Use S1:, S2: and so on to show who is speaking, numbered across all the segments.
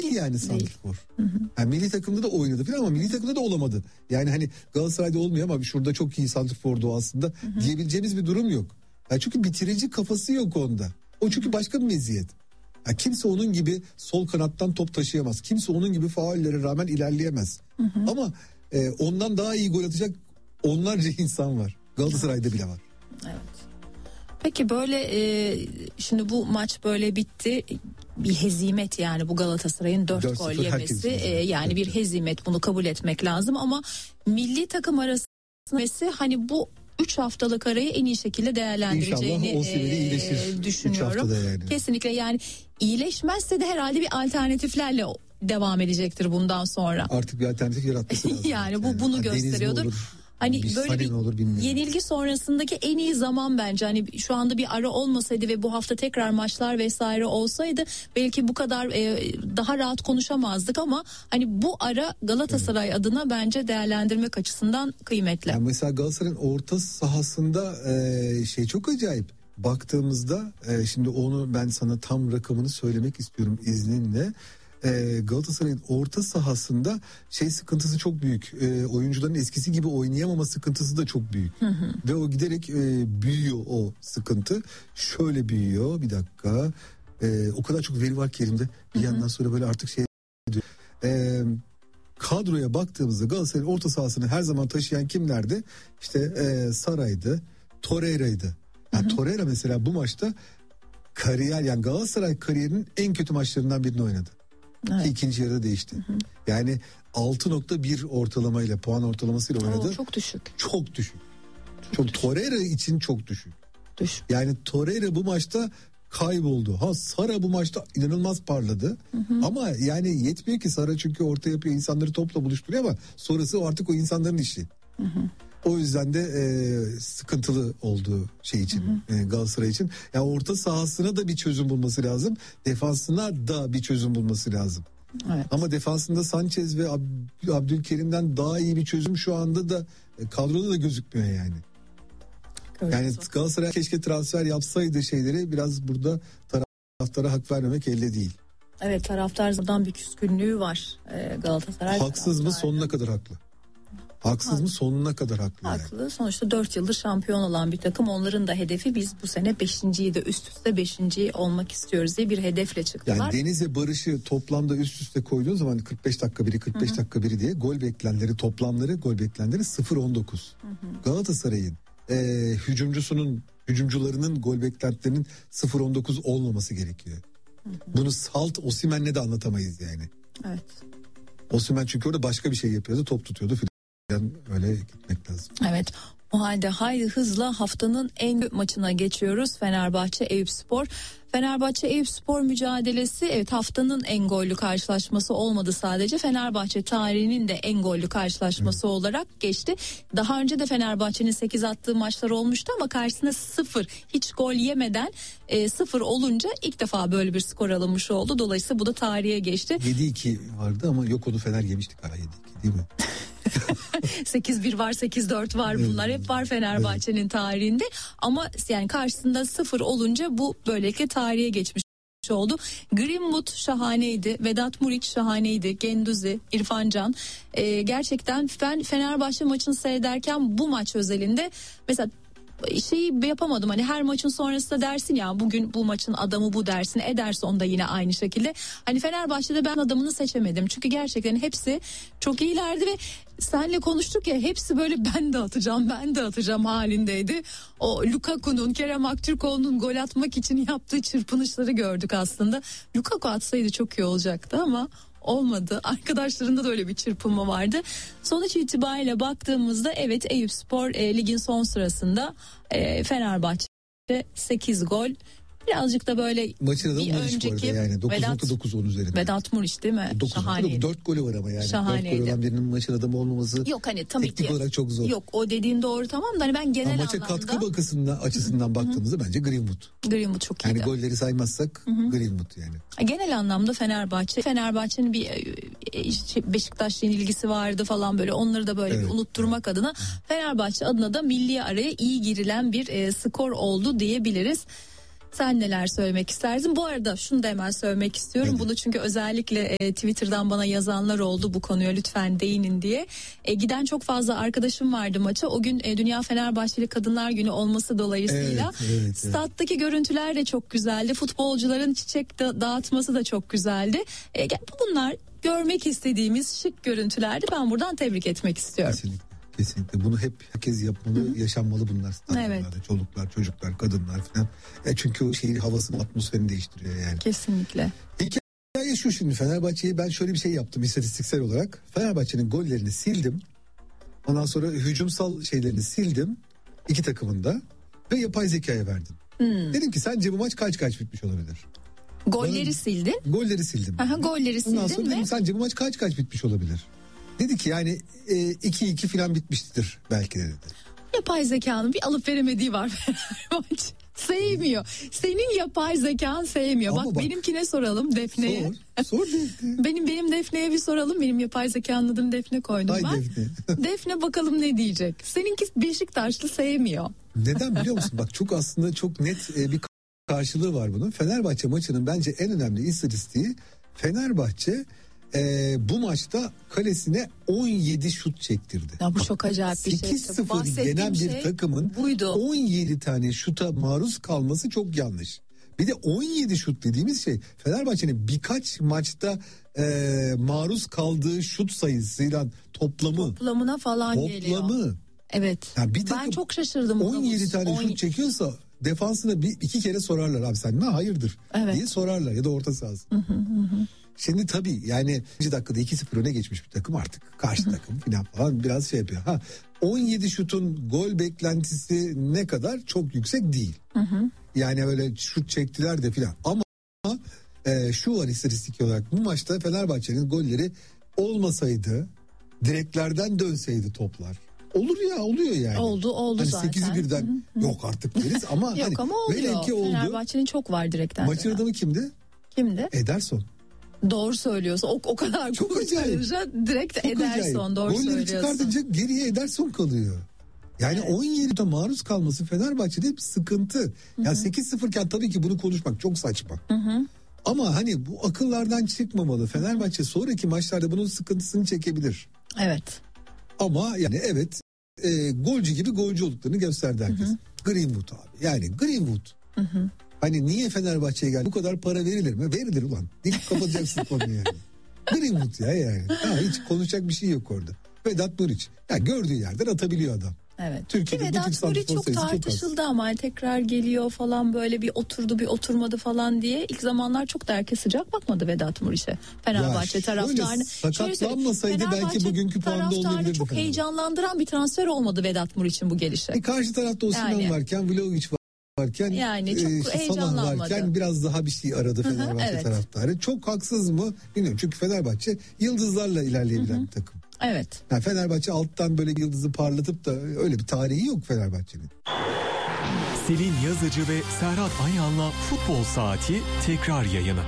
S1: değil yani santrfor. Yani milli takımda da oynadı falan ama milli takımda da olamadı. Yani hani Galatasaray'da olmuyor ama şurada çok iyi santrfordu aslında diyebileceğimiz bir durum yok. Yani çünkü bitirici kafası yok onda. O çünkü başka bir meziyet. Yani kimse onun gibi sol kanattan top taşıyamaz. Kimse onun gibi faullere rağmen ilerleyemez. Ama ondan daha iyi gol atacak onlarca insan var. Galatasaray'da bile var.
S2: Evet. Peki böyle şimdi bu maç böyle bitti. Bir hezimet yani bu Galatasaray'ın 4 gol yemesi. Yani bir hezimet, bunu kabul etmek lazım ama milli takım arasında hani bu 3 haftalık arayı en iyi şekilde değerlendireceğini düşünüyorum. Yani. Kesinlikle yani iyileşmezse de herhalde bir alternatiflerle devam edecektir bundan sonra.
S1: Artık bir alternatif yaratması lazım.
S2: Yani bunu gösteriyordur. Hani böyle bir yenilgi sonrasındaki en iyi zaman bence. Hani şu anda bir ara olmasaydı ve bu hafta tekrar maçlar vesaire olsaydı belki bu kadar daha rahat konuşamazdık ama hani bu ara Galatasaray adına bence değerlendirmek açısından kıymetli.
S1: Yani mesela Galatasaray'ın orta sahasında çok acayip. Baktığımızda şimdi onu ben sana tam rakamını söylemek istiyorum izninle. Galatasaray'ın orta sahasında sıkıntısı çok büyük. Oyuncuların eskisi gibi oynayamama sıkıntısı da çok büyük. Ve o giderek büyüyor o sıkıntı. Şöyle büyüyor, bir dakika. O kadar çok veri var ki elimde. Bir yandan sonra böyle artık kadroya baktığımızda Galatasaray'ın orta sahasını her zaman taşıyan kimlerdi? İşte Saray'dı, Torreira'ydı. Yani Torreira mesela bu maçta yani Galatasaray kariyerinin en kötü maçlarından birini oynadı. Evet. İkinci yarıda değişti. Yani 6.1 ortalamayla, puan ortalamasıyla oynadı.
S2: Çok düşük.
S1: Çok düşük. Torreira için çok düşük. Yani Torreira bu maçta kayboldu. Sara bu maçta inanılmaz parladı. Ama yani yetmiyor ki Sara, çünkü orta yapıyor, insanları topla buluşturuyor ama sonrası artık o insanların işi. O yüzden de sıkıntılı olduğu için Galatasaray için. Yani orta sahasına da bir çözüm bulması lazım. Defansına da bir çözüm bulması lazım. Evet. Ama defansında Sanchez ve Abdülkerim'den daha iyi bir çözüm şu anda da kadroda da gözükmüyor yani. Evet. Yani Galatasaray keşke transfer yapsaydı biraz burada taraftara hak vermemek elde değil.
S2: Evet, taraftardan bir küskünlüğü var Galatasaray.
S1: Haksız mı? Sonuna kadar haklı. Haksız mı? Sonuna kadar haklı.
S2: Haklı. Yani. Sonuçta 4 yıldır şampiyon olan bir takım. Onların da hedefi biz bu sene 5.'yi de üst üste 5. olmak istiyoruz diye bir hedefle çıktılar.
S1: Yani Deniz ve Barış'ı toplamda üst üste koyduğun zaman 45 dakika biri 45 dakika biri diye gol beklenenleri 0.19. Galatasaray'ın hücumcularının gol beklentilerinin 0.19 olmaması gerekiyor. Bunu Salt Osimhen'le de anlatamayız yani.
S2: Evet.
S1: Osimhen çünkü orada başka bir şey yapıyordu, top tutuyordu filan, öyle gitmek lazım.
S2: Evet. O halde haydi hızla haftanın en büyük maçına geçiyoruz. Fenerbahçe Eyüpspor. Fenerbahçe Eyüpspor mücadelesi haftanın en gollü karşılaşması olmadı sadece. Fenerbahçe tarihinin de en gollü karşılaşması olarak geçti. Daha önce de Fenerbahçe'nin 8 attığı maçlar olmuştu ama karşısına 0, hiç gol yemeden 0 olunca ilk defa böyle bir skor alınmış oldu. Dolayısıyla bu da tarihe geçti.
S1: 7-2 vardı ama yok, onu Fener yemiştik 7-2 değil mi?
S2: 8-1 var, 8-4 var, bunlar hep var Fenerbahçe'nin tarihinde ama yani karşısında 0 olunca bu böylelikle tarihe geçmiş oldu. Greenwood şahaneydi, Vedat Muriç şahaneydi, Genduzi, İrfan Can. Gerçekten ben Fenerbahçe maçını seyrederken bu maç özelinde mesela yapamadım, hani her maçın sonrasında dersin ya bugün bu maçın adamı bu dersin, Ederson da yine aynı şekilde. Hani Fenerbahçe'de ben adamını seçemedim çünkü gerçekten hepsi çok iyilerdi ve senle konuştuk ya, hepsi böyle ben de atacağım halindeydi. O Lukaku'nun, Kerem Aktürkoğlu'nun gol atmak için yaptığı çırpınışları gördük aslında. Lukaku atsaydı çok iyi olacaktı ama olmadı. Arkadaşlarında da öyle bir çırpınma vardı. Sonuç itibariyle baktığımızda Eyüpspor ligin son sırasında, Fenerbahçe 8 gol. Birazcık da böyle
S1: maçın adamı Muriç bu arada yani 9.9 üzerinde.
S2: Vedat Muriç değil mi?
S1: 4 golü var ama yani. Şahaneydi. 4 gol olan birinin maçın adamı olmaması
S2: yok, hani tabii
S1: teknik
S2: ki
S1: olarak çok zor.
S2: Yok, o dediğin doğru, tamam da hani ben genel
S1: maça
S2: anlamda
S1: katkı açısından baktığımızda bence Greenwood çok iyiydi. Yani golleri saymazsak Greenwood yani.
S2: Genel anlamda Fenerbahçe'nin bir Beşiktaş yenilgisi vardı falan, böyle onları da böyle bir unutturmak adına Fenerbahçe adına da milli araya iyi girilen bir skor oldu diyebiliriz. Sen neler söylemek isterdin? Bu arada şunu da hemen söylemek istiyorum. Bunu çünkü özellikle Twitter'dan bana yazanlar oldu bu konuya, lütfen değinin diye. Giden çok fazla arkadaşım vardı maça. O gün Dünya Fenerbahçeli Kadınlar Günü olması dolayısıyla stattaki görüntüler de çok güzeldi. Futbolcuların çiçek dağıtması da çok güzeldi. Bunlar görmek istediğimiz şık görüntülerdi. Ben buradan tebrik etmek istiyorum.
S1: Kesinlikle. Bunu hep herkes yapmalı, yaşanmalı bunlar.
S2: Evet.
S1: Çoluklar, çocuklar, kadınlar falan. Çünkü o şehir havasını, atmosferini değiştiriyor yani.
S2: Kesinlikle.
S1: Hikaye şu, şimdi Fenerbahçe'ye ben şöyle bir şey yaptım istatistiksel olarak. Fenerbahçe'nin gollerini sildim. Ondan sonra hücumsal şeylerini sildim. İki takımında. Ve yapay zekaya verdim. Dedim ki sence bu maç kaç bitmiş olabilir?
S2: Golleri sildin.
S1: Golleri sildim.
S2: Golleri sildin.
S1: Ondan sonra dedim sence bu maç kaç bitmiş olabilir? Dedi ki yani 2-2 falan bitmiştir belki de dedi.
S2: Yapay zekanın bir alıp veremediği var Fenerbahçe. Sevmiyor. Senin yapay zekan sevmiyor. Bak benimkine soralım, Defne'ye.
S1: Sor Defne.
S2: Benim Defne'ye bir soralım. Benim yapay zekanın adını Defne koydum ben.
S1: Defne.
S2: Defne bakalım ne diyecek. Seninki Beşiktaşlı sevmiyor.
S1: Neden biliyor musun? Bak aslında çok net bir karşılığı var bunun. Fenerbahçe maçının bence en önemli istatistiği, Fenerbahçe bu maçta kalesine 17 şut çektirdi.
S2: Ya bu çok acayip bir şey.
S1: 8-0 yenen bir takımın
S2: buydu.
S1: 17 tane şuta maruz kalması çok yanlış. Bir de 17 şut dediğimiz şey Fenerbahçe'nin birkaç maçta maruz kaldığı şut sayısıyla toplamına falan geliyor.
S2: Evet.
S1: Yani
S2: ben çok şaşırdım.
S1: 17 tane şut çekiyorsa defansına iki kere sorarlar, abi sen ne hayırdır diye sorarlar, ya da orta sahası. Şimdi tabii yani 1. dakikada 2-0 öne geçmiş bir takım artık. Karşı takım falan biraz şey yapıyor. 17 şutun gol beklentisi ne kadar? Çok yüksek değil. Yani öyle şut çektiler de falan. Ama şu var istatistik olarak, bu maçta Fenerbahçe'nin golleri olmasaydı, direklerden dönseydi toplar. Oluyor yani.
S2: Oldu
S1: hani
S2: zaten.
S1: 8'i birden yok artık deriz ama
S2: yok
S1: hani
S2: ama oluyor.
S1: Ki oldu.
S2: Fenerbahçe'nin çok var direkten.
S1: Maçın adamı kimdi? Ederson.
S2: Doğru söylüyorsun. O kadar
S1: çok acayip.
S2: Direkt çok Ederson acayip. Doğru
S1: golleri
S2: söylüyorsun.
S1: Çıkartınca geriye Ederson kalıyor. Yani 17'de maruz kalması Fenerbahçe'de bir sıkıntı. Yani 8-0 iken tabii ki bunu konuşmak çok saçma. Ama hani bu akıllardan çıkmamalı. Fenerbahçe sonraki maçlarda bunun sıkıntısını çekebilir.
S2: Evet.
S1: Ama yani golcü gibi golcü olduklarını gösterdi herkes. Greenwood abi. Yani Greenwood. Hani niye Fenerbahçe'ye geldi? Bu kadar para verilir mi? Verilir ulan. Deyip kapatacaksın konuyu yani. Greenwood ya yani. Hiç konuşacak bir şey yok orada. Vedat Muriç. Ya gördüğü yerden atabiliyor adam.
S2: Evet.
S1: Türkiye'de
S2: Vedat Muriç çok tartışıldı ama tekrar geliyor falan, böyle bir oturdu bir oturmadı falan diye. İlk zamanlar çok da herkes sıcak bakmadı Vedat Muriç'e. Fenerbahçe taraftarını.
S1: Sakatlanmasaydı belki bugünkü puanda olabilirdi.
S2: Çok heyecanlandıran bir transfer olmadı Vedat Muriç'in bu gelişi.
S1: Karşı tarafta Osimhen varken, Vlahovic varken,
S2: çok heyecanlanmadı.
S1: Varken biraz daha bir şey aradı Fenerbahçe taraftarı. Çok haksız mı bilmiyorum. Çünkü Fenerbahçe yıldızlarla ilerleyebilen bir takım.
S2: Evet.
S1: Yani Fenerbahçe alttan böyle yıldızı parlatıp da öyle bir tarihi yok Fenerbahçe'nin.
S3: Selin Yazıcı ve Serhat Ayan'la Futbol Saati tekrar yayını.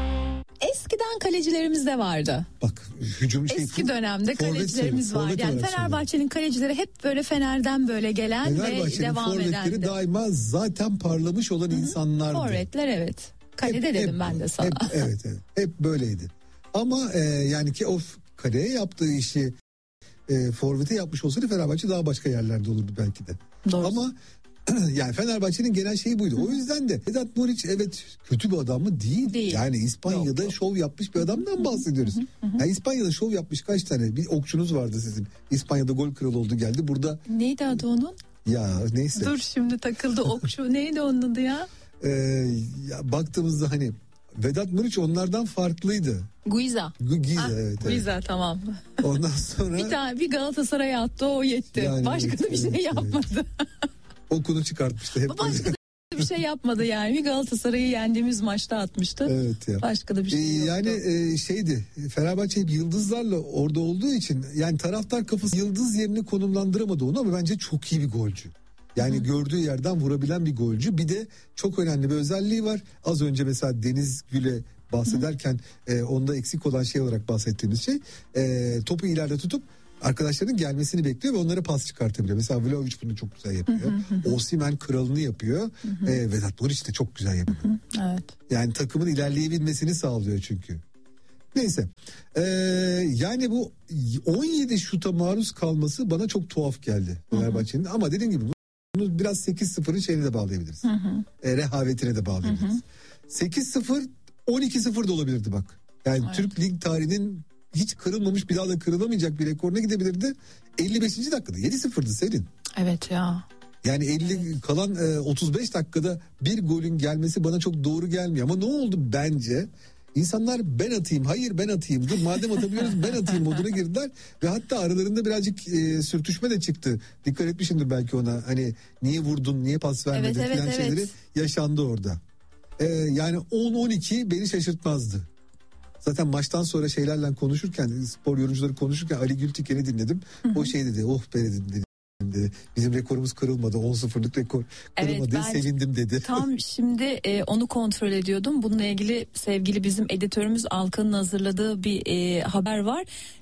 S2: Eskiden kalecilerimiz de vardı.
S1: Bak
S2: eski dönemde kalecilerimiz vardı. Yani Fenerbahçe'nin kalecileri hep böyle Fener'den böyle gelen ve devam edendi.
S1: Daima zaten parlamış olan insanlardı.
S2: Forvetler evet. Kalede dedim ben de sana.
S1: Evet. Hep böyleydi. Ama yani ki o kaleye yaptığı işi forvete yapmış olsaydı Fenerbahçe daha başka yerlerde olurdu belki de.
S2: Doğru.
S1: Ama yani Fenerbahçe'nin genel şeyi buydu. O yüzden de Vedat Muriç kötü bir adam mı? Değil. Yani İspanya'da şov yapmış bir adamdan bahsediyoruz. Yani İspanya'da şov yapmış kaç tane? Bir okçunuz vardı sizin. İspanya'da gol kralı oldu geldi. Burada
S2: neydi adı onun?
S1: Ya neyse.
S2: Dur şimdi takıldı okçu. Neydi onun adı ya?
S1: Baktığımızda hani Vedat Muriç onlardan farklıydı.
S2: Guiza.
S1: Evet.
S2: Guiza tamam.
S1: Ondan sonra
S2: bir Galatasaray'a attı, o yetti. Yani, başka da bir şey yapmadı.
S1: Okunu çıkartmıştı hep.
S2: Başka da bir şey yapmadı yani. Bir Galatasaray'ı yendiğimiz maçta atmıştı.
S1: Evet ya.
S2: Başka da bir şey yoktu.
S1: Yani Fenerbahçe yıldızlarla orada olduğu için yani taraftar kafası yıldız yerine konumlandıramadı onu, ama bence çok iyi bir golcü. Yani gördüğü yerden vurabilen bir golcü. Bir de çok önemli bir özelliği var. Az önce mesela Deniz Gül'e bahsederken onda eksik olan şey olarak bahsettiğimiz şey, topu ileride tutup arkadaşlarının gelmesini bekliyor ve onlara pas çıkartabiliyor. Mesela Vlahovic bunu çok güzel yapıyor. Osimhen kralını yapıyor. Vedat Muriç de çok güzel yapıyor.
S2: Evet.
S1: Yani takımın ilerleyebilmesini sağlıyor çünkü. Neyse. Yani bu 17 şuta maruz kalması bana çok tuhaf geldi Fenerbahçe'nin. Ama dediğim gibi bunu biraz 8-0'ın şeyine de bağlayabiliriz. Rehavetine de bağlayabiliriz. 8-0 12-0 da olabilirdi bak. Yani evet. Türk Lig tarihinin hiç kırılmamış, bir daha da kırılamayacak bir rekoruna gidebilirdi. 55. dakikada 7-0'dı Selin.
S2: Evet ya.
S1: Yani 50 kalan 35 dakikada bir golün gelmesi bana çok doğru gelmiyor. Ama ne oldu bence? İnsanlar ben atayım, hayır ben atayım, dur madem atabiliyoruz ben atayım moduna girdiler. Ve hatta aralarında birazcık sürtüşme de çıktı. Dikkat etmişsindir belki ona. Hani niye vurdun, niye pas vermedin falan şeyleri yaşandı orada. Yani 10-12 beni şaşırtmazdı. Zaten maçtan sonra şeylerle konuşurken, spor yorumcuları konuşurken Ali Gültiken'i dinledim. O şey dedi, oh be dedi. Bizim rekorumuz kırılmadı, 10-0'lık rekor kırılmadı, evet, sevindim dedi. Tam
S2: şimdi onu kontrol ediyordum. Bununla ilgili sevgili bizim editörümüz Alkan'ın hazırladığı bir haber var.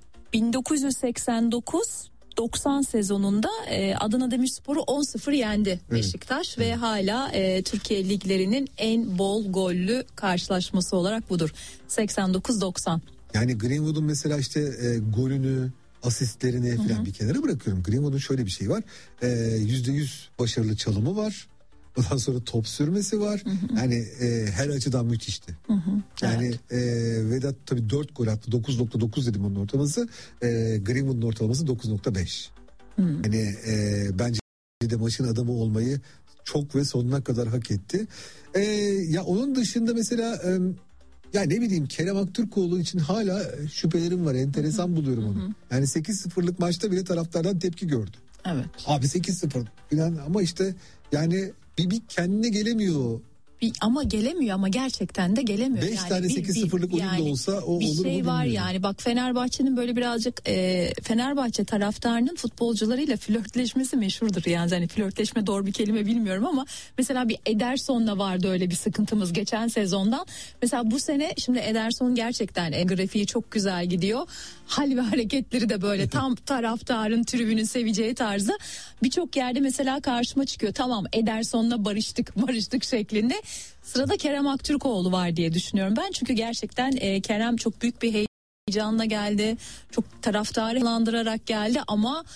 S2: 1989-90 sezonunda Adana Demirspor'u 10-0 yendi Beşiktaş ve hala Türkiye liglerinin en bol gollü karşılaşması olarak budur. 89-90.
S1: Yani Greenwood'un mesela işte golünü, asistlerini falan bir kenara bırakıyorum. Greenwood'un şöyle bir şey var. %100 başarılı çalımı var. Ondan sonra top sürmesi var. Yani her açıdan müthişti. Yani Vedat tabii 4 gol attı. 9.9 dedim onun ortalaması. Greenwood'un ortalaması 9.5. Yani bence de maçın adamı olmayı çok ve sonuna kadar hak etti. Ya onun dışında mesela ya ne bileyim, Kerem Aktürkoğlu için hala şüphelerim var. Enteresan buluyorum onu. Yani 8-0'lık maçta bile taraftardan tepki gördü.
S2: Evet.
S1: Abi 8-0 falan ama işte yani bir kendine gelemiyor.
S2: Ama gelemiyor, ama gerçekten de gelemiyor.
S1: 5 yani tane 8-0'lık oyun da olsa o olur mu bilmiyorum. Bir şey var
S2: yani, bak Fenerbahçe'nin böyle birazcık Fenerbahçe taraftarının futbolcularıyla flörtleşmesi meşhurdur. Yani hani flörtleşme doğru bir kelime bilmiyorum ama mesela bir Ederson'la vardı öyle bir sıkıntımız geçen sezondan. Mesela bu sene şimdi Ederson gerçekten grafiği çok güzel gidiyor. Hal ve hareketleri de böyle tam taraftarın, tribünün seveceği tarzda. Birçok yerde mesela karşıma çıkıyor. Tamam, Ederson'la barıştık şeklinde. Sırada Kerem Aktürkoğlu var diye düşünüyorum ben. Çünkü gerçekten Kerem çok büyük bir heyecanla geldi. Çok taraftarı hızlandırarak geldi ama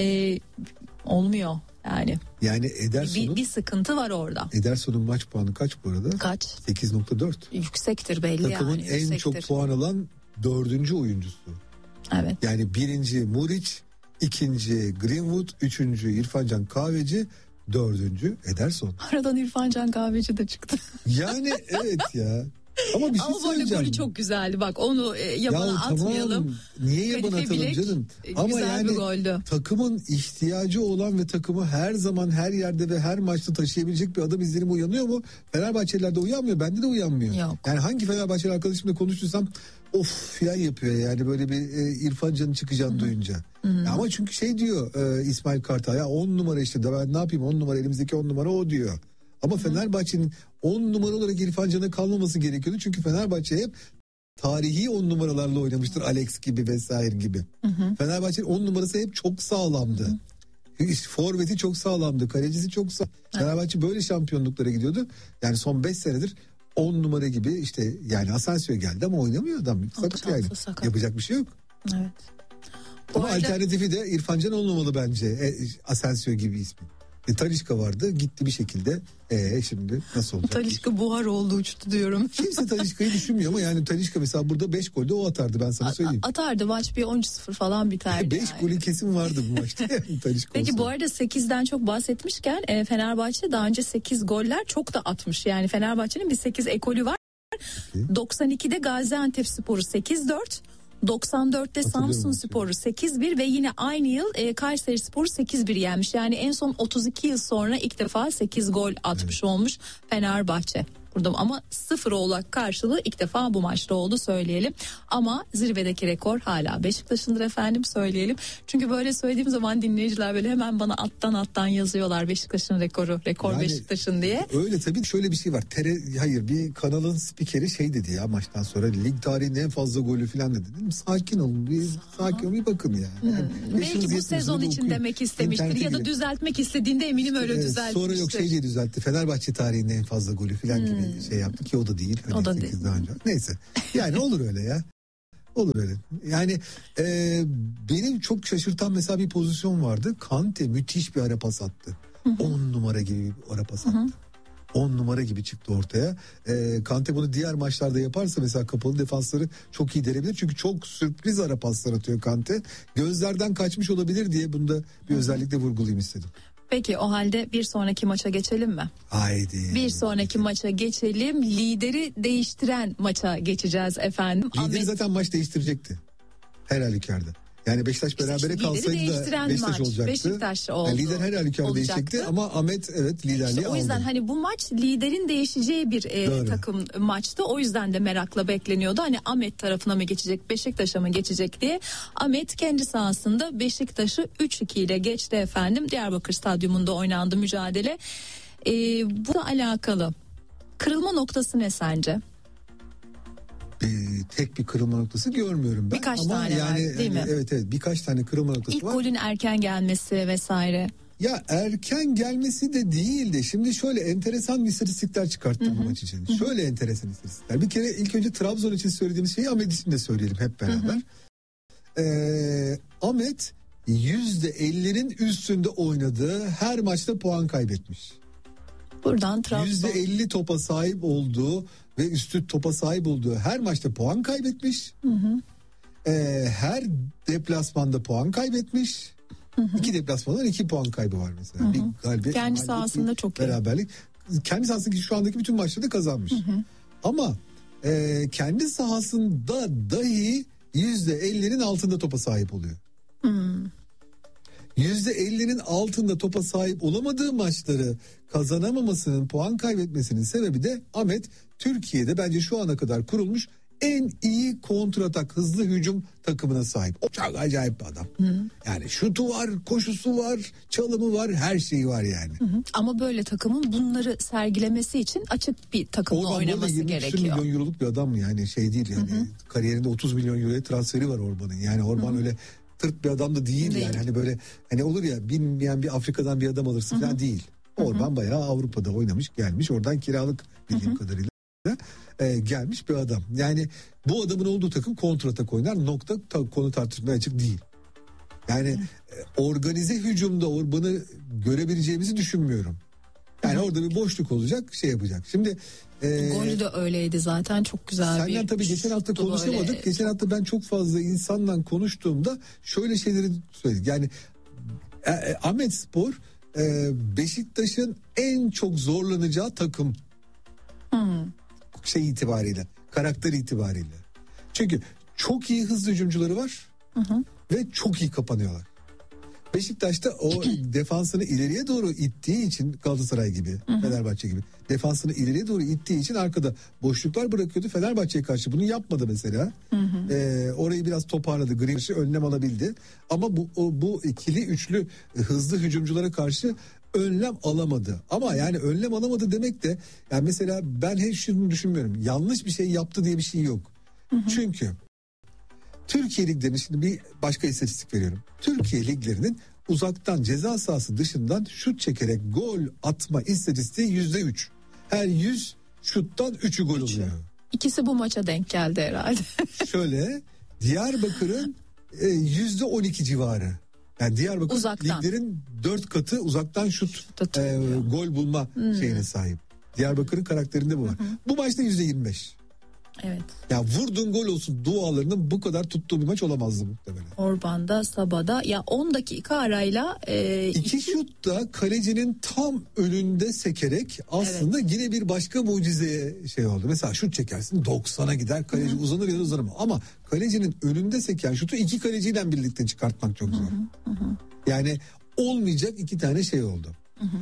S2: olmuyor yani.
S1: Yani Ederson'un
S2: bir sıkıntı var orada.
S1: Ederson'un maç puanı kaç bu arada?
S2: Kaç?
S1: 8.4.
S2: Yüksektir belli.
S1: Takımın
S2: yani.
S1: en çok puan alan 4. oyuncusu.
S2: Evet.
S1: Yani 1. Muriç, 2. Greenwood, 3. İrfan Can Kahveci, 4. Ederson.
S2: Aradan İrfan Can Kahveci de çıktı.
S1: Yani evet ya. Ama bir şey söyleyeceğim.
S2: Ama golü çok güzeldi, bak onu yabana atmayalım.
S1: Tamam. Niye yabana atalım canım? Ama yani takımın ihtiyacı olan ve takımı her zaman her yerde ve her maçta taşıyabilecek bir adam izlenimi uyanıyor mu? Fenerbahçelilerde uyanmıyor, bende de uyanmıyor.
S2: Yok.
S1: Yani hangi Fenerbahçeli arkadaşımla konuştursam of falan yapıyor yani, böyle bir İrfan Can'ın çıkacağını duyunca. Ama çünkü şey diyor İsmail Kartal, ya 10 numara işte, da ben ne yapayım, 10 numara elimizdeki 10 numara o diyor. Ama Fenerbahçe'nin 10 numara olarak İrfan Can'a kalmaması gerekiyordu. Çünkü Fenerbahçe hep tarihi 10 numaralarla oynamıştır. Alex gibi vesaire gibi. Fenerbahçe'nin 10 numarası hep çok sağlamdı. Forveti çok sağlamdı. Kalecisi çok sağlamdı. Fenerbahçe böyle şampiyonluklara gidiyordu. Yani son 5 senedir 10 numara gibi işte, yani Asensio geldi ama oynamıyor adam. Sakat yani.
S2: Sakat.
S1: Yapacak bir şey yok.
S2: Evet.
S1: Ama alternatifi de İrfan Can olmamalı bence. Asensio gibi ismi. Talisca vardı, gitti bir şekilde. Şimdi nasıl olacak?
S2: Talisca buhar oldu, uçtu diyorum.
S1: Kimse Talisca'yı düşünmüyor ama yani Talisca mesela burada 5 golde o atardı, ben sana söyleyeyim.
S2: Atardı, maç bir 10-0 falan biterdi.
S1: 5 golü kesin vardı bu maçta.
S2: Peki olsa. Bu arada 8'den çok bahsetmişken Fenerbahçe daha önce 8 goller çok da atmış. Yani Fenerbahçe'nin bir 8 ekolü var. Okay. 92'de Gaziantepspor'u 8-4. 94'te Samsunspor'u 8-1 ve yine aynı yıl Kayserispor'u 8-1 yenmiş. Yani en son 32 yıl sonra ilk defa 8 gol atmış olmuş Fenerbahçe. başvurdum ama 0 oğlak karşılığı ilk defa bu maçta oldu söyleyelim. Ama zirvedeki rekor hala Beşiktaş'ındır efendim söyleyelim. Çünkü böyle söylediğim zaman dinleyiciler böyle hemen bana alttan yazıyorlar Beşiktaş'ın rekor yani, Beşiktaş'ın diye.
S1: Öyle tabii, şöyle bir şey var. Bir kanalın spikeri şey dedi ya maçtan sonra, lig tarihinin en fazla golü falan dedi. Dedim, sakin olun, bir bakın yani.
S2: Belki bu sezon için demek istemiştir ya da düzeltmek istediğinde eminim öyle düzeltmiştir.
S1: Sonra yok şey diye düzeltti. Fenerbahçe tarihinin en fazla golü falan gibi şey yaptı ki o da değil.
S2: O da değil.
S1: Neyse. Yani olur öyle ya. Olur öyle. Yani benim çok şaşırtan mesela bir pozisyon vardı. Kante müthiş bir ara pas attı. 10 numara gibi bir ara pas attı. 10 numara gibi çıktı ortaya. Kante bunu diğer maçlarda yaparsa mesela kapalı defansları çok iyi denebilir. Çünkü çok sürpriz ara paslar atıyor Kante. Gözlerden kaçmış olabilir diye bunu da bir özellikle vurgulayayım istedim.
S2: Peki o halde bir sonraki maça geçelim mi?
S1: Haydi.
S2: Bir sonraki maça geçelim. Lideri değiştiren maça geçeceğiz efendim.
S1: Lideri zaten maç değiştirecekti. Her halükarda. Yani Beşiktaş berabere kalsaydı da Beşiktaş olacaktı.
S2: Beşiktaş oldu.
S1: Yani lider her halükarda değişecekti ama Ahmet liderliği aldı.
S2: O yüzden hani bu maç liderin değişeceği bir takım maçtı. O yüzden de merakla bekleniyordu. Hani Ahmet tarafına mı geçecek, Beşiktaş'a mı geçecek diye. Ahmet kendi sahasında Beşiktaş'ı 3-2 ile geçti efendim. Diyarbakır Stadyumunda oynandı mücadele. Bu alakalı kırılma noktası ne sence?
S1: Tek bir kırılma noktası görmüyorum ben.
S2: Birkaç tane yani, var değil mi?
S1: Evet birkaç tane kırılma noktası var.
S2: İlk golün erken gelmesi vesaire.
S1: Ya erken gelmesi de değil de şimdi şöyle enteresan istatistikler çıkarttım bu maç için. Şöyle enteresan istatistikler. Bir kere ilk önce Trabzon için söylediğimiz şeyi Ahmet için de söyleyelim hep beraber. Ahmet %50'nin üstünde oynadığı her maçta puan kaybetmiş.
S2: Buradan Trabzon
S1: %50 topa sahip olduğu ve üstü topa sahip olduğu her maçta puan kaybetmiş. Her deplasmanda puan kaybetmiş. 2 deplasmandan 2 puan kaybı var mesela. Bir galibiyet,
S2: kendi sahasında çok iyi.
S1: Beraberlik. Kendi sahasındaki şu andaki bütün maçları kazanmış. Ama kendi sahasında dahi %50'nin altında topa sahip oluyor. %50'nin altında topa sahip olamadığı maçları kazanamamasının, puan kaybetmesinin sebebi de Ahmet Türkiye'de bence şu ana kadar kurulmuş en iyi kontratak hızlı hücum takımına sahip. O çok acayip bir adam. Yani şutu var, koşusu var, çalımı var, her şeyi var yani.
S2: Ama böyle takımın bunları sergilemesi için açık bir takımla oynaması gerekiyor.
S1: Milyon euroluk bir adam yani şey değil yani. Kariyerinde 30 milyon euroya transferi var Orban'ın. Yani Orban öyle tırt bir adam da değil yani. Hani böyle hani olur ya bilmeyen bir Afrika'dan bir adam alırsın falan değil. Orban bayağı Avrupa'da oynamış, gelmiş, oradan kiralık bildiğim kadarıyla gelmiş bir adam. Yani bu adamın olduğu takım kontratak oynar, konu tartışmaya açık değil. Yani organize hücumda Orban'ı görebileceğimizi düşünmüyorum. Yani orada bir boşluk olacak, şey yapacak. Şimdi
S2: golü de öyleydi zaten, çok güzel bir.
S1: Senden tabii geçen hafta konuşamadık. Böyle. Geçen hafta ben çok fazla insanla konuştuğumda şöyle şeyleri söyledik. Yani Ahmetspor Beşiktaş'ın en çok zorlanacağı takım. Şey itibariyle, karakter itibariyle. Çünkü çok iyi hızlı hücumcuları var ve çok iyi kapanıyorlar. Beşiktaş'ta o defansını ileriye doğru ittiği için, Galatasaray gibi, Fenerbahçe gibi defansını ileriye doğru ittiği için arkada boşluklar bırakıyordu. Fenerbahçe'ye karşı bunu yapmadı mesela. Orayı biraz toparladı. Greenwich önlem alabildi. Ama bu ikili üçlü hızlı hücumculara karşı önlem alamadı. Ama yani önlem alamadı demek de yani mesela ben hiç şunu düşünmüyorum. Yanlış bir şey yaptı diye bir şey yok. Çünkü Türkiye liglerinin, şimdi bir başka istatistik veriyorum. Türkiye liglerinin uzaktan ceza sahası dışından şut çekerek gol atma istatistiği %3. Her 100 şuttan 3'ü gol oluyor.
S2: İkisi bu maça denk geldi herhalde.
S1: Şöyle, Diyarbakır'ın %12 civarı. Yani Diyarbakır uzaktan. Liglerin 4 katı uzaktan şut gol bulma şeyine sahip. Diyarbakır'ın karakterinde bu var. Bu maçta %25.
S2: Evet.
S1: Ya vurdun gol olsun dualarının bu kadar tuttuğu bir maç olamazdı muhtemelen.
S2: Orban'da, Sabah'da ya 10 dakika arayla
S1: iki şut da kalecinin tam önünde sekerek aslında yine bir başka mucizeye şey oldu. Mesela şut çekersin 90'a gider, kaleci uzanır ya da uzanır ama kalecinin önünde seken şutu iki kaleciyle birlikte çıkartmak çok zor. Yani olmayacak iki tane şey oldu.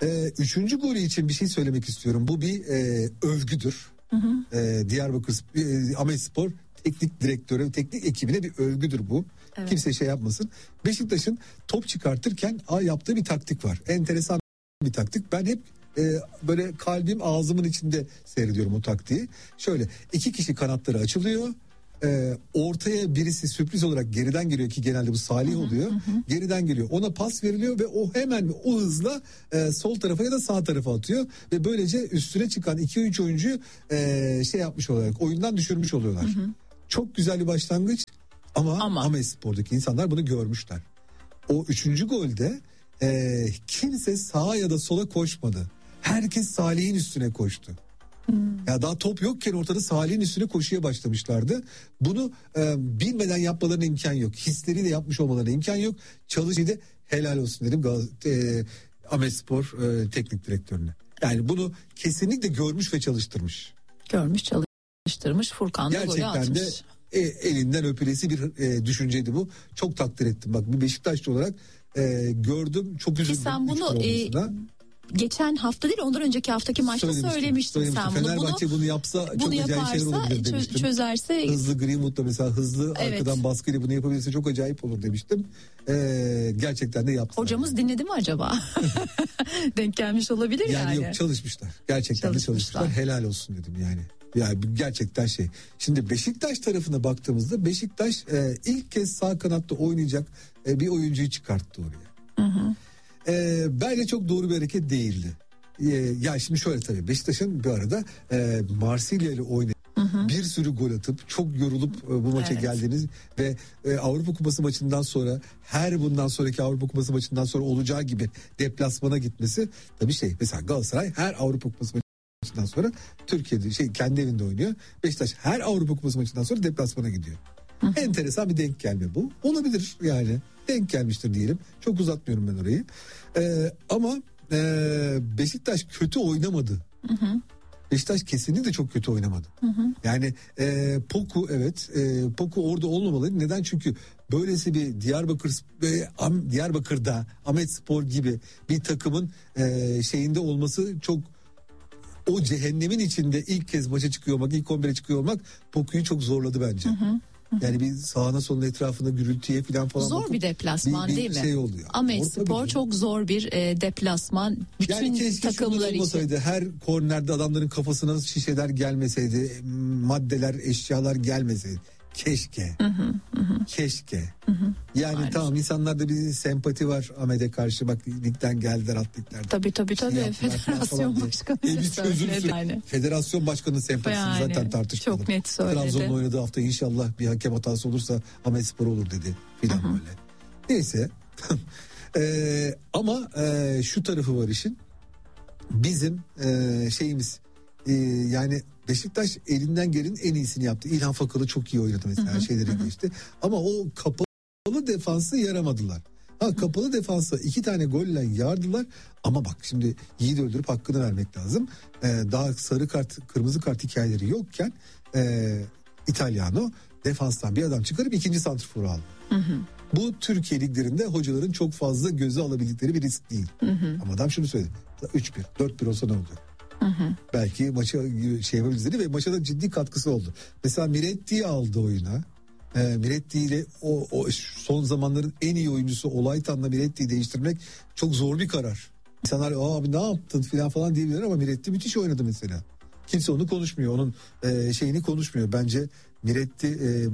S1: Üçüncü golü için bir şey söylemek istiyorum. Bu bir övgüdür. Diyarbakır Ahmetspor teknik direktörü, teknik ekibine bir övgüdür bu. Evet. Kimse şey yapmasın. Beşiktaş'ın top çıkartırken yaptığı bir taktik var. Enteresan bir taktik. Ben hep böyle kalbim ağzımın içinde seyrediyorum o taktiği. Şöyle 2 kişi kanatları açılıyor. Ortaya birisi sürpriz olarak geriden geliyor ki genelde bu Salih oluyor. Geriden geliyor. Ona pas veriliyor ve o hemen o hızla sol tarafa ya da sağ tarafa atıyor. Ve böylece üstüne çıkan 2-3 oyuncuyu şey yapmış olarak oyundan düşürmüş oluyorlar. Çok güzel bir başlangıç ama Ahmetspor'daki insanlar bunu görmüşler. O 3. golde kimse sağa ya da sola koşmadı. Herkes Salih'in üstüne koştu. Ya daha top yokken ortada Salih'in üstüne koşuya başlamışlardı. Bunu bilmeden yapmalarına imkan yok. Hisleriyle yapmış olmalarına imkan yok. Çalışıydı, helal olsun dedim Ahmetspor teknik direktörüne. Yani bunu kesinlikle görmüş ve çalıştırmış.
S2: Görmüş, çalıştırmış. Furkan da golü atmış.
S1: Gerçekten de elinden öpülesi bir düşünceydi bu. Çok takdir ettim. Bak bir Beşiktaşlı olarak gördüm. Çok üzüldüm.
S2: Ki sen bunu geçen hafta değil ondan önceki haftaki maçta söylemiştin sen bunu.
S1: Fenerbahçe bunu yapsa çok acayip şeyler olabilir demiştim.
S2: Çözerse
S1: hızlı Greenwood'la mesela hızlı arkadan baskıyla bunu yapabilirse çok acayip olur demiştim. Gerçekten de yaptı.
S2: Hocamız dinledi mi acaba? Denk gelmiş olabilir yani.
S1: Yok çalışmışlar. Gerçekten de çalışmışlar. Helal olsun dedim yani. Yani gerçekten şey. Şimdi Beşiktaş tarafına baktığımızda Beşiktaş ilk kez sağ kanatta oynayacak bir oyuncuyu çıkarttı oraya. Bence çok doğru bir hareket değildi. Ya şimdi şöyle tabii Beşiktaş'ın bir arada Marsilya ile oynayıp bir sürü gol atıp çok yorulup bu maça geldiniz ve Avrupa Kupası maçından sonra bundan sonraki Avrupa Kupası maçından sonra olacağı gibi deplasmana gitmesi tabii şey. Mesela Galatasaray her Avrupa Kupası maçından sonra Türkiye'de kendi evinde oynuyor. Beşiktaş her Avrupa Kupası maçından sonra deplasmana gidiyor. Enteresan bir denk gelme bu. Olabilir yani. Denk gelmiştir diyelim. Çok uzatmıyorum ben orayı. Ama Beşiktaş kötü oynamadı. Beşiktaş kesinlikle çok kötü oynamadı. Yani Poku Poku orada olmamalıydı. Neden? Çünkü böylesi bir Diyarbakır'da Ahmetspor gibi bir takımın şeyinde olması çok o cehennemin içinde ilk kez maça çıkıyor olmak, ilk 11'e çıkıyor olmak Poku'yu çok zorladı bence. Yani bir sağına soluna etrafında gürültüye falan.
S2: Zor bir deplasman değil mi?
S1: Şey oluyor.
S2: Ahmetspor çok zor bir deplasman. Bütün
S1: yani
S2: takımlar için.
S1: Her kornerde adamların kafasına şişeler gelmeseydi, maddeler, eşyalar gelmeseydi. Keşke. Keşke. Yani aynen. Tamam insanlarda bir sempati var Ahmet'e karşı. Bak ligden geldiler atletler.
S2: Tabii. Federasyon başkanı.
S1: Federasyon başkanının sempatisi zaten tartışmalı.
S2: Çok net söyledi.
S1: Trabzon'un oynadığı hafta inşallah bir hakem hatası olursa Ahmetspor olur dedi. Filan böyle. Neyse. Ama şu tarafı var işin. Bizim şeyimiz yani Beşiktaş elinden gelenin en iyisini yaptı. İlhan Fakalı çok iyi oynadı mesela şeyleri geçti. Ama o kapalı defansı yaramadılar. Kapalı defansa 2 tane golle yardılar. Ama bak şimdi Yiğit'i öldürüp hakkını vermek lazım. Daha sarı kart, kırmızı kart hikayeleri yokken İtalyano defanstan bir adam çıkarıp 2. santrforu aldı. Bu Türkiye liglerinde hocaların çok fazla göze alabildikleri bir risk değil. Ama adam şunu söyledi. 3-1, 4-1 olsa ne olacak? Belki maça şey yapabiliriz dedi ve maça da ciddi katkısı oldu. Mesela Miretti'yi aldı oyuna. Miretti ile o son zamanların en iyi oyuncusu Olaytan'la Miretti'yi değiştirmek çok zor bir karar. İnsanlar abi ne yaptın falan diyebilir ama Miretti müthiş oynadı mesela. Kimse onu konuşmuyor. Onun şeyini konuşmuyor. Bence Miretti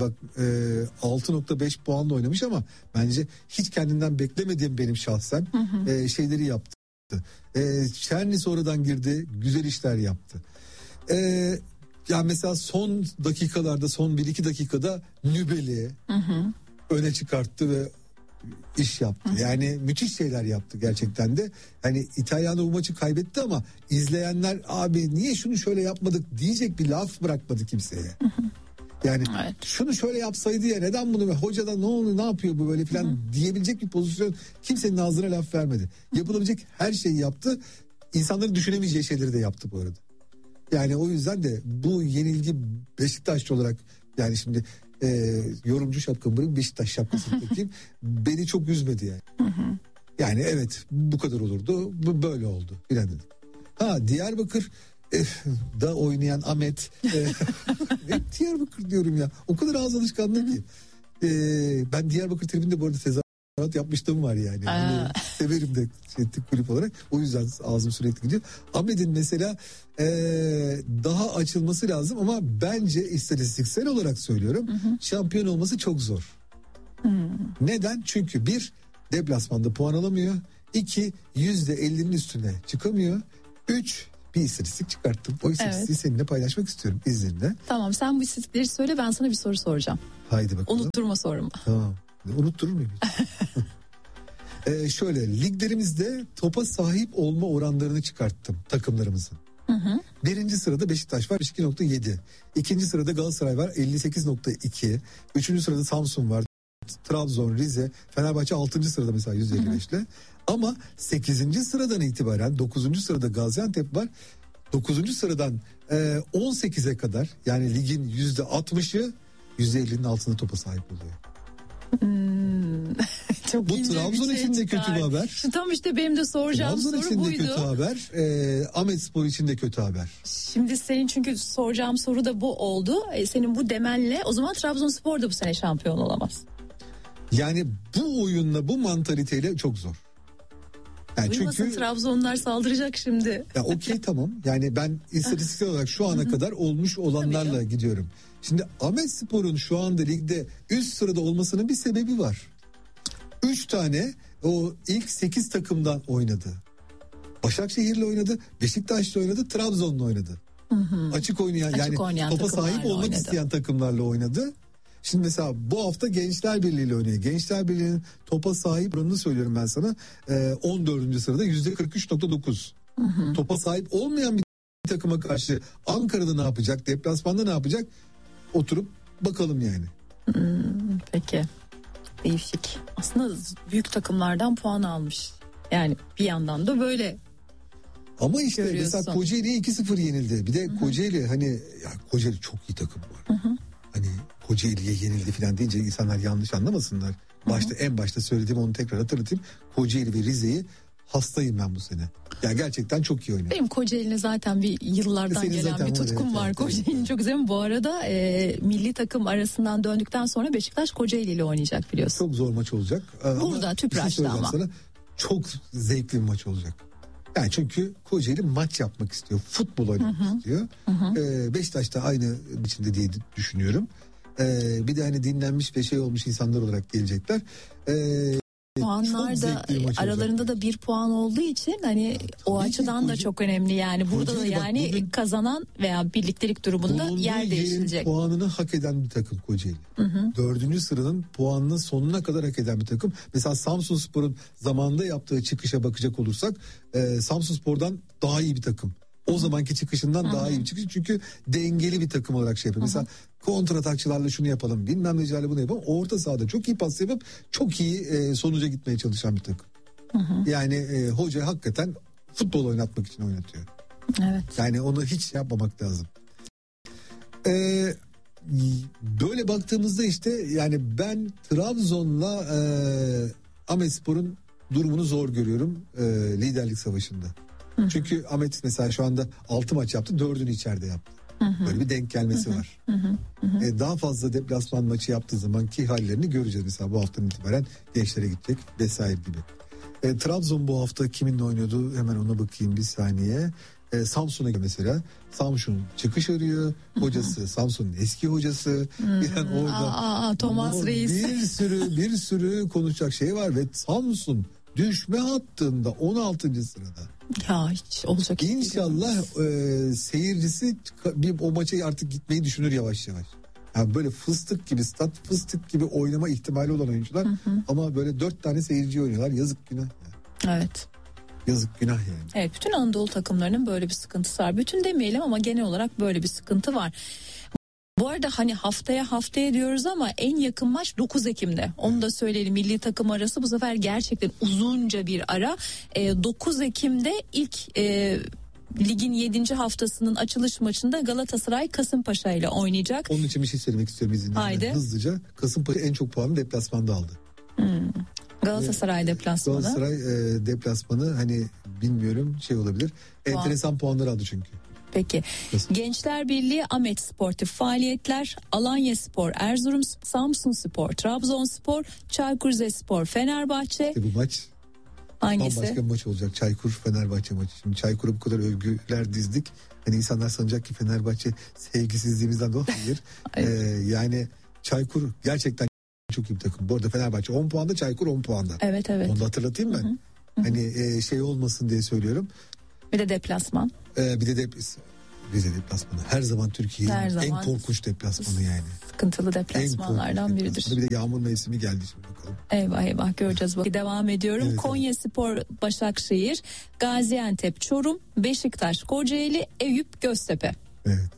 S1: 6.5 puanla oynamış ama bence hiç kendinden beklemediğim benim şahsen şeyleri yaptı. Çerni sonradan girdi, güzel işler yaptı. Yani mesela son dakikalarda, son 1-2 dakikada Nübel'i öne çıkarttı ve iş yaptı. Yani müthiş şeyler yaptı gerçekten de. Hani İtalyanlar bu maçı kaybetti ama izleyenler abi niye şunu şöyle yapmadık diyecek bir laf bırakmadı kimseye. Yani şunu şöyle yapsaydı ya neden bunu hoca da ne oluyor ne yapıyor bu böyle falan diyebilecek bir pozisyon kimsenin ağzına laf vermedi. Yapılabilecek her şeyi yaptı. İnsanların düşünemeyeceği şeyleri de yaptı bu arada. Yani o yüzden de bu yenilgi Beşiktaşlı olarak yani şimdi yorumcu şapkamı bırakıp Beşiktaş şapkasını takayım beni çok üzmedi yani. Yani evet bu kadar olurdu, bu böyle oldu filan dedim. Diyarbakır da oynayan Ahmet hep Diyarbakır diyorum ya, o kadar ağız alışkanlığı ki. Ben Diyarbakır tribünde bu arada tezahürat yapmıştım var yani. Hani severim de kulüp olarak, o yüzden ağzım sürekli gidiyor. Ahmet'in mesela daha açılması lazım ama bence istatistiksel olarak söylüyorum, şampiyon olması çok zor. Neden? Çünkü bir, deplasmanda puan alamıyor. 2, %50'nin üstüne çıkamıyor. 3, bir istatistik çıkarttım. O istatistiği seninle paylaşmak istiyorum izninle.
S2: Tamam, sen bu istatistikleri söyle, ben sana bir soru soracağım.
S1: Haydi bakalım.
S2: Unutturma sorumu.
S1: Tamam. Unutturur muyum? Şöyle, liglerimizde topa sahip olma oranlarını çıkarttım takımlarımızın. Birinci sırada Beşiktaş var 52.7. İkinci sırada Galatasaray var 58.2. Üçüncü sırada Samsun var. Trabzon, Rize, Fenerbahçe 6. sırada mesela 155'le. Ama 8. sıradan itibaren 9. sırada Gaziantep var. 9. sıradan 18'e kadar, yani ligin %60'ı %50'nin altında topa sahip oluyor.
S2: Çok
S1: bu Trabzon için de kötü bir haber.
S2: Tam işte benim de soracağım
S1: Trabzon
S2: soru
S1: için
S2: buydu.
S1: de kötü haber. Ahmetspor için de kötü haber.
S2: Şimdi senin çünkü soracağım soru da bu oldu. Senin bu demenle o zaman Trabzonspor da bu sene şampiyon olamaz.
S1: Yani bu oyunla, bu mantaliteyle çok zor. Yani
S2: çünkü Trabzonlar saldıracak şimdi.
S1: Ya okey tamam. Yani ben istatistiksel olarak şu ana kadar olmuş olanlarla gidiyorum. Şimdi Ahmetspor'un şu anda ligde üst sırada olmasının bir sebebi var. 3 tane o ilk 8 takımdan oynadı. Başakşehir'le oynadı, Beşiktaş'la oynadı, Trabzon'la oynadı. Açık oynayan, yani topa sahip olmak isteyen takımlarla oynadı. Şimdi mesela bu hafta Gençler Birliği ile oynuyor. Gençler Birliği'nin topa sahip oranını söylüyorum ben sana. 14. sırada %43.9. Topa sahip olmayan bir takıma karşı Ankara'da ne yapacak? Deplasmanda ne yapacak? Oturup bakalım yani.
S2: Peki. Değişik. Aslında büyük takımlardan puan almış. Yani bir yandan da böyle.
S1: Ama işte mesela Kocaeli'ye 2-0 yenildi. Bir de Kocaeli, hani ya Kocaeli çok iyi takım var. Hani Kocaeli'ye yenildi falan deyince insanlar yanlış anlamasınlar. En başta söylediğim, onu tekrar hatırlatayım. Kocaeli ve Rize'yi hastayım ben bu sene. Ya gerçekten çok iyi oynadı.
S2: Benim Kocaeli'ne zaten bir yıllardan gelen bir tutkum var. Kocaeli'ni çok seviyorum. Bu arada milli takım arasından döndükten sonra Beşiktaş Kocaeli ile oynayacak biliyorsun.
S1: Çok zor maç olacak.
S2: Burada Tüpraş'ta ama.
S1: Sana, çok zevkli bir maç olacak. Yani çünkü Kocaeli maç yapmak istiyor. Futbol oynamak istiyor. Beşiktaş da aynı biçimde diye düşünüyorum. Bir de hani dinlenmiş ve şey olmuş insanlar olarak gelecekler.
S2: Puanlar da aralarında da 1 puan olduğu için hani o açıdan da çok önemli yani. Burada da yani kazanan veya birliktelik durumunda yer değiştirecek.
S1: Puanını hak eden bir takım Kocaeli. 4. sıranın puanını sonuna kadar hak eden bir takım. Mesela Samsunspor'un zamanında yaptığı çıkışa bakacak olursak Samsunspor'dan daha iyi bir takım. O zamanki çıkışından daha iyi bir çıkış. Çünkü dengeli bir takım olarak şey yapıyor. Mesela kontratakçılarla şunu yapalım, bilmem necilerle bunu yapalım. Orta sahada çok iyi pas yapıp çok iyi sonuca gitmeye çalışan bir takım. Yani hoca hakikaten futbol oynatmak için oynatıyor.
S2: Evet.
S1: Yani onu hiç yapmamak lazım. Böyle baktığımızda işte yani ben Trabzon'la Ahmetspor'un durumunu zor görüyorum liderlik savaşında. Çünkü Ahmet mesela şu anda 6 maç yaptı, 4'ünü içeride yaptı. Böyle bir denk gelmesi var. Daha fazla deplasman maçı yaptığı zamanki hallerini göreceğiz. Mesela bu haftanın itibaren Gençlere gidecek vesaire gibi. Trabzon bu hafta kiminle oynuyordu? Hemen ona bakayım bir saniye. Samsun'a mesela. Samsun çıkış arıyor. Hocası Samsun'un eski hocası. Yani orada
S2: Thomas Reis.
S1: Bir sürü konuşacak şey var ve Samsun düşme hattında 16. sırada.
S2: Ya hiç olacak.
S1: İnşallah seyircisi o maça artık gitmeyi düşünür yavaş yavaş. Yani böyle fıstık gibi, stat fıstık gibi oynama ihtimali olan oyuncular ama böyle 4 tane seyirci oynuyorlar. Yazık, günah yani.
S2: Evet.
S1: Yazık, günah yani.
S2: Evet, bütün Anadolu takımlarının böyle bir sıkıntısı var. Bütün demeyelim ama genel olarak böyle bir sıkıntı var. Bu arada hani haftaya diyoruz ama en yakın maç 9 Ekim'de. Onu da söyleyelim, milli takım arası bu sefer gerçekten uzunca bir ara. 9 Ekim'de ilk ligin 7. haftasının açılış maçında Galatasaray Kasımpaşa ile oynayacak.
S1: Onun için bir şey söylemek istiyorum izninizle.
S2: Haydi.
S1: Hızlıca, Kasımpaşa en çok puanı deplasmanda aldı.
S2: Galatasaray deplasmanı.
S1: Galatasaray deplasmanı hani bilmiyorum şey olabilir. Enteresan puanlar aldı çünkü.
S2: Peki. Gençler Birliği Ahmet Sportif faaliyetler, Alanyaspor, Erzurum, Samsunspor, Trabzonspor, Çaykur Rizespor, Fenerbahçe.
S1: İşte bu maç
S2: hangisi?
S1: Başka bir maç olacak. Çaykur Fenerbahçe maçı. Şimdi Çaykur'a bu kadar övgüler dizdik. Hani insanlar sanacak ki Fenerbahçe sevgisizliğimizden dolayı. Yani Çaykur gerçekten çok iyi bir takım. Bu arada Fenerbahçe 10 puanda, Çaykur 10 puanda.
S2: Evet.
S1: Onu da hatırlatayım ben. Hı-hı. Hani şey olmasın diye söylüyorum.
S2: Bir de deplasman.
S1: Bir de deplasmanı. Her zaman Türkiye'nin en korkunç deplasmanı yani.
S2: Sıkıntılı deplasmanlardan biridir.
S1: Bir de yağmur mevsimi geldi şimdi bakalım.
S2: Eyvah göreceğiz. Devam ediyorum. Evet, Konyaspor, Başakşehir, Gaziantep, Çorum, Beşiktaş, Kocaeli, Eyüp, Göztepe.
S1: Evet.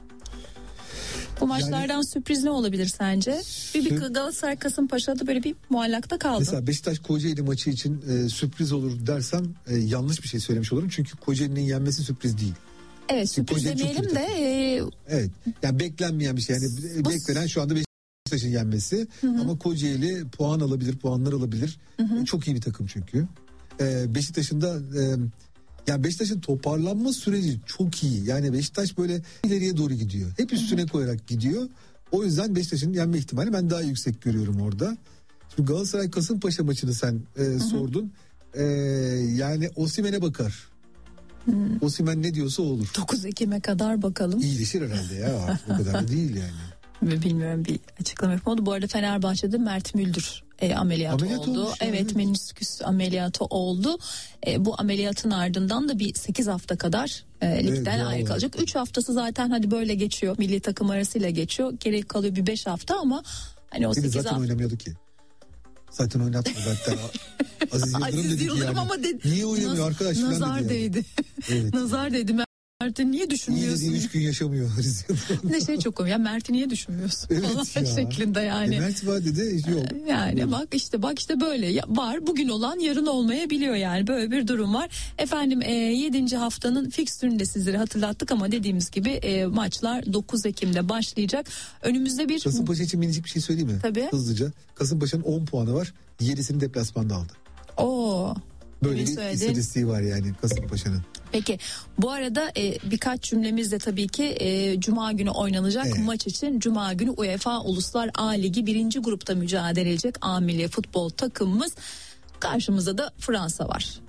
S2: Bu maçlardan sürpriz ne olabilir sence? Bir Galatasaray Kasımpaşa'da böyle bir muallakta kaldı.
S1: Mesela Beşiktaş Kocaeli maçı için sürpriz olur dersem yanlış bir şey söylemiş olurum. Çünkü Kocaeli'nin yenmesi sürpriz değil.
S2: Evet, sürpriz demeyelim de.
S1: Evet. Yani beklenmeyen bir şey. Yani beklenen şu anda Beşiktaş'ın yenmesi. Hı-hı. Ama Kocaeli puanlar alabilir. Hı-hı. Çok iyi bir takım çünkü. Beşiktaş'ın da yani Beşiktaş'ın toparlanma süreci çok iyi. Yani Beşiktaş böyle ileriye doğru gidiyor. Hep üstüne koyarak gidiyor. O yüzden Beşiktaş'ın yenme ihtimali ben daha yüksek görüyorum orada. Şimdi Galatasaray Kasımpaşa maçını sen sordun. Yani Osimhen'e bakar. Osimhen ne diyorsa olur.
S2: 9 Ekim'e kadar bakalım.
S1: İyileşir herhalde ya. O kadar da değil yani.
S2: Bilmiyorum, bir açıklama yapmadı. Bu arada Fenerbahçe'de Mert Müldür ameliyat oldu. Evet, menisküs ameliyatı oldu. Bu ameliyatın ardından da bir 8 hafta kadar ligden ayrı kalacak. 3 haftası zaten hadi böyle geçiyor. Milli takım arasıyla geçiyor. Geri kalıyor bir 5 hafta ama hani o 8 hafta.
S1: Zaten oynamıyordu ki. Zaten oynatmadı hatta. Aziz Yıldırım yani. Ama niye oynamıyor arkadaş?
S2: Nazar değdi. Evet. Nazar değdi. Mert'i niye düşünmüyorsun?
S1: İyi 3 gün yaşamıyor.
S2: Ne şey çok komik ya, Mert'i niye düşünmüyorsun
S1: evet
S2: falan
S1: ya.
S2: Şeklinde yani.
S1: Mert vadede yok.
S2: Yani evet. bak işte böyle ya, var bugün olan yarın olmayabiliyor yani, böyle bir durum var. Efendim 7. haftanın fikstürünü de sizlere hatırlattık ama dediğimiz gibi maçlar 9 Ekim'de başlayacak. Önümüzde bir...
S1: Kasımpaşa için minicik bir şey söyleyeyim mi?
S2: Tabii.
S1: Hızlıca. Kasımpaşa'nın 10 puanı var. 7'sini deplasmanda aldı.
S2: Oo.
S1: Böyle bir istatistiği var yani Kasımpaşa'nın.
S2: Peki bu arada birkaç cümlemizde tabii ki Cuma günü oynanacak maç için. Cuma günü UEFA Uluslar A Ligi 1. grupta mücadele edecek A milli futbol takımımız. Karşımızda da Fransa var.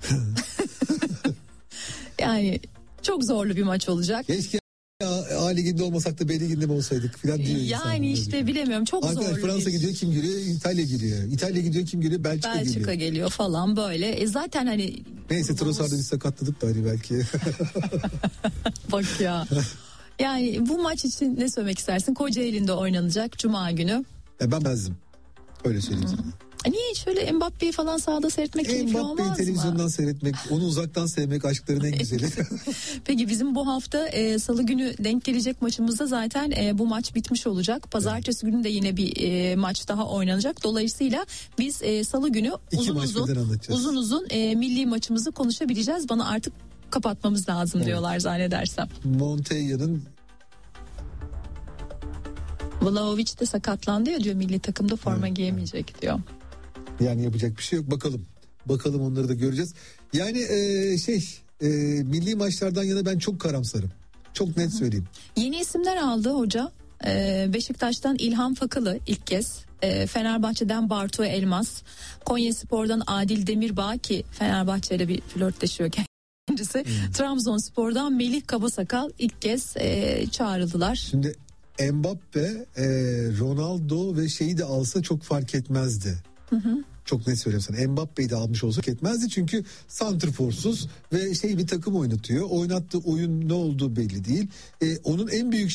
S2: Yani çok zorlu bir maç olacak.
S1: Keşke A Ligi'nde olmasak da B Ligi'nde mi olsaydık falan diyor.
S2: Yani işte bilemiyorum, çok zorlu.
S1: Arkadaş Fransa gidiyor, kim giriyor? İtalya giriyor. İtalya gidiyor, kim giriyor? Belçika
S2: geliyor falan böyle. Zaten hani...
S1: Neyse Trossard'ı biz sakatladık da hani belki.
S2: Bak ya. Yani bu maç için ne söylemek istersin? Kocaeli'nde oynanacak Cuma günü.
S1: Ben bezdim. Öyle söyleyeyim sana.
S2: Niye hiç şöyle Mbappe'yi falan sahada seyretmek keyifli olmaz mı?
S1: Mbappe'yi televizyondan seyretmek, onu uzaktan sevmek aşkların en güzeli.
S2: Peki bizim bu hafta Salı günü denk gelecek maçımızda zaten bu maç bitmiş olacak. Pazartesi günü de yine bir maç daha oynanacak. Dolayısıyla biz Salı günü uzun uzun milli maçımızı konuşabileceğiz. Bana artık kapatmamız lazım diyorlar zannedersem.
S1: Montella'nın
S2: Vlahovic de sakatlandı ya diyor, milli takımda forma giyemeyecek diyor.
S1: Yani yapacak bir şey yok, bakalım onları da göreceğiz. Yani milli maçlardan yana ben çok karamsarım. Çok net söyleyeyim.
S2: Yeni isimler aldı hoca. Beşiktaş'tan İlhan Fakılı ilk kez. Fenerbahçe'den Bartu Elmas. Konyaspor'dan Adil Demirbağ ki Fenerbahçe'yle bir flörtleşiyor kendisi. Trabzonspor'dan Melih Kabasakal ilk kez çağrıldılar.
S1: Şimdi Mbappe, Ronaldo ve şeyi de alsa çok fark etmezdi. Çok net söyleyeyim sana. Mbappe'yi de almış olsa fark etmezdi. Çünkü santrforsuz ve bir takım oynatıyor. Oynattığı oyun ne olduğu belli değil. Onun en büyük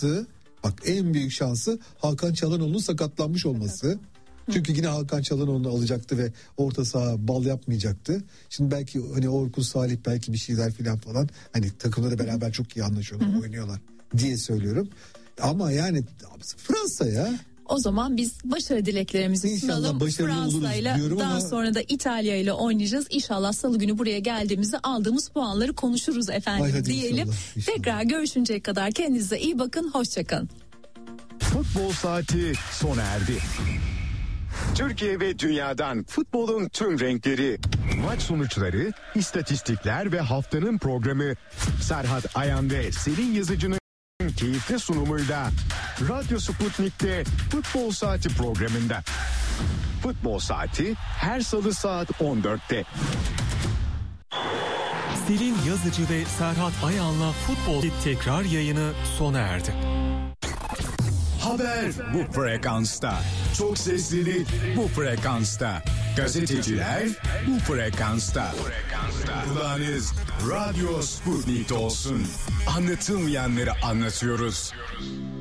S1: şansı Hakan Çalhanoğlu'nun sakatlanmış olması. Çünkü yine Hakan Çalhanoğlu'nu alacaktı ve orta saha bal yapmayacaktı. Şimdi belki hani Orkun Salih belki bir şeyler falan hani takımları beraber çok iyi anlaşıyorlar, oynuyorlar diye söylüyorum. Ama yani Fransa ya.
S2: O zaman biz başarı dileklerimizi sunalım. Fransa'yla daha sonra da İtalya ile oynayacağız. İnşallah Salı günü buraya geldiğimizde aldığımız puanları konuşuruz efendim diyelim. İnşallah. Tekrar görüşünceye kadar kendinize iyi bakın. Hoşçakalın.
S3: Futbol saati sona erdi.
S4: Türkiye ve dünyadan futbolun tüm renkleri, maç sonuçları, istatistikler ve haftanın programı Serhat Ayan ve Selin Yazıcı'nın keyifli sunumuyla Radyo Sputnik'te Futbol Saati programında. Futbol Saati her salı saat 14'te.
S3: Selin Yazıcı ve Serhat Ayan'la futbol tekrar yayını sona erdi.
S4: Haber bu frekansta. Çok seslilik bu frekansta. Gazeteciler bu frekansta. Kulağınız Radyo Sputnik'te olsun. Anlatılmayanları anlatıyoruz.